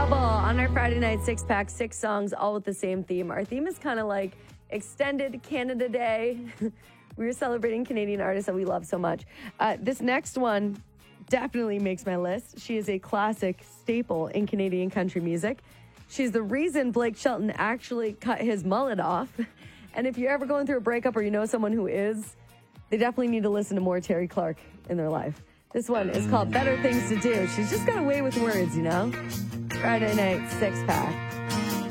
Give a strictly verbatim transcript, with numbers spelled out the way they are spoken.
Trouble on our Friday night six pack, six songs, all with the same theme. Our theme is kind of like extended Canada Day. We were celebrating Canadian artists that we love so much. Uh, this next one definitely makes my list. She is a classic staple in Canadian country music. She's the reason Blake Shelton actually cut his mullet off. And if you're ever going through a breakup or you know someone who is, they definitely need to listen to more Terry Clark in their life. This one is called Better Things to Do. She's just got away with words, you know? Friday night six pack.